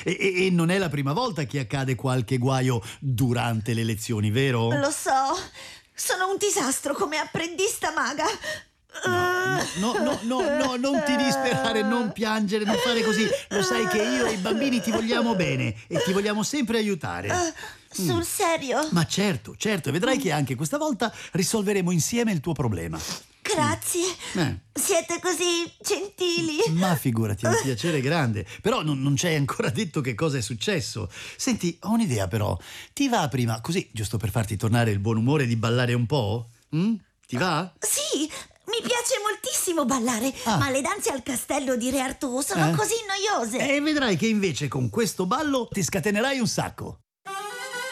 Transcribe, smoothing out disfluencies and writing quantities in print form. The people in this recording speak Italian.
E non è la prima volta che accade qualche guaio durante le lezioni, vero? Lo so, sono un disastro come apprendista maga. No, non ti disperare, non piangere, non fare così. Lo sai che io e i bambini ti vogliamo bene e ti vogliamo sempre aiutare. Sul serio? Ma certo, e vedrai che anche questa volta risolveremo insieme il tuo problema. Grazie. Siete così gentili. Ma figurati, è un piacere grande. Però non ci hai ancora detto che cosa è successo. Senti, ho un'idea però. Ti va prima, così, giusto per farti tornare il buon umore, di ballare un po'? Ti va? Sì, mi piace moltissimo ballare, ma le danze al castello di Re Artù sono così noiose. E vedrai che invece con questo ballo ti scatenerai un sacco.